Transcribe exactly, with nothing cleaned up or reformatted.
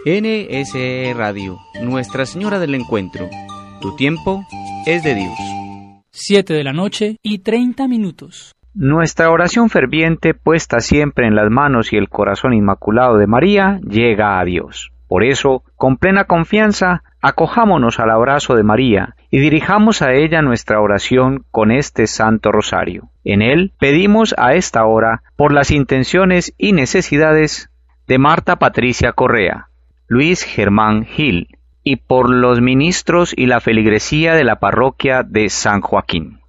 N S E Radio, Nuestra Señora del Encuentro. Tu tiempo es de Dios. Siete de la noche y treinta minutos. Nuestra oración ferviente, puesta siempre en las manos y el corazón inmaculado de María, llega a Dios. Por eso, con plena confianza, acojámonos al abrazo de María y dirijamos a ella nuestra oración con este Santo Rosario. En él pedimos a esta hora por las intenciones y necesidades de Marta Patricia Correa, Luis Germán Gil y por los ministros y la feligresía de la parroquia de San Joaquín.